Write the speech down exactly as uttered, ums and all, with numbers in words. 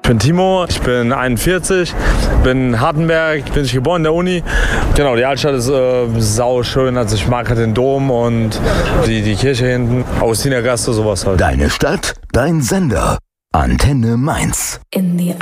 Ich bin Timo, ich bin einundvierzig, bin in Hartenberg, bin ich geboren in der Uni. Genau, die Altstadt ist äh, sau schön, also ich mag halt den Dom und die, die Kirche hinten, Augustinergasse, sowas halt. Deine Stadt, dein Sender, Antenne Mainz. In the